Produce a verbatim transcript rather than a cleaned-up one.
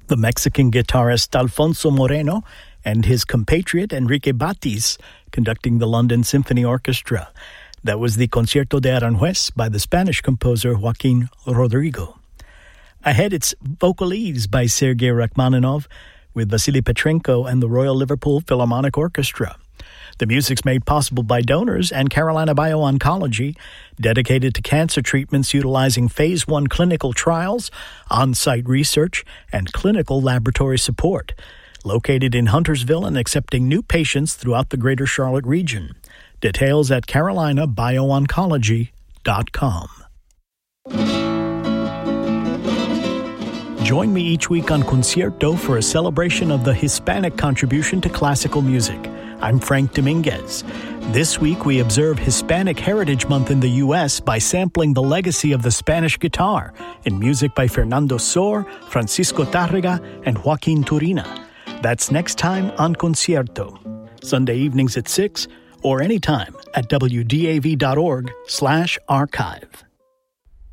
the Mexican guitarist Alfonso Moreno and his compatriot Enrique Batis conducting the London Symphony Orchestra. That was the Concierto de Aranjuez by the Spanish composer Joaquin Rodrigo. Ahead, it's Vocalese by Sergei Rachmaninoff with Vasily Petrenko and the Royal Liverpool Philharmonic Orchestra. The music's made possible by donors and Carolina Bio-Oncology, dedicated to cancer treatments utilizing Phase one clinical trials, on-site research, and clinical laboratory support. Located in Huntersville and accepting new patients throughout the greater Charlotte region. Details at carolina bio oncology dot com. Join me each week on Concierto for a celebration of the Hispanic contribution to classical music. I'm Frank Dominguez. This week we observe Hispanic Heritage Month in the U S by sampling the legacy of the Spanish guitar in music by Fernando Sor, Francisco Tárrega, and Joaquin Turina. That's next time on Concierto. Sunday evenings at six or anytime at W D A V dot org slash archive.